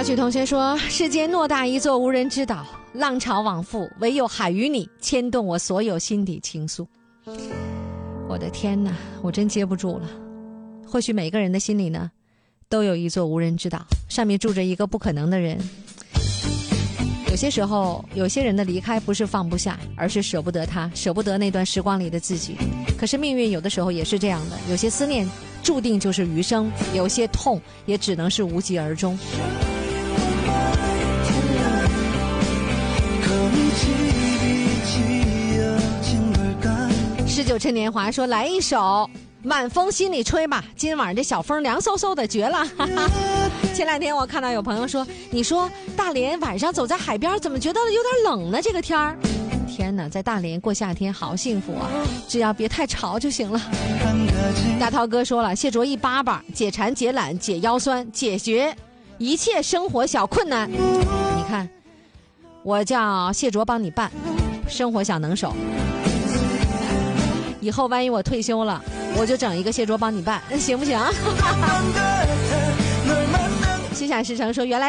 小曲同学说，世间偌大一座无人之岛，浪潮往复，唯有海与你牵动我所有心底情愫。我的天哪，我真接不住了。或许每个人的心里呢，都有一座无人之岛，上面住着一个不可能的人。有些时候，有些人的离开不是放不下，而是舍不得他，舍不得那段时光里的自己。可是命运有的时候也是这样的，有些思念注定就是余生，有些痛也只能是无疾而终。19趁年华说，来一首晚风心里吹吧，今晚这小风凉飕飕的，绝了。前两天我看到有朋友说，你说大连晚上走在海边怎么觉得有点冷呢？这个天儿，天哪，在大连过夏天好幸福啊，只要别太潮就行了。大涛哥说了，谢卓一巴巴解馋解懒解腰酸，解决一切生活小困难。你看，我叫谢卓帮你办生活小能手，以后万一我退休了，我就整一个谢卓帮你办，行不行？心想事成说，原来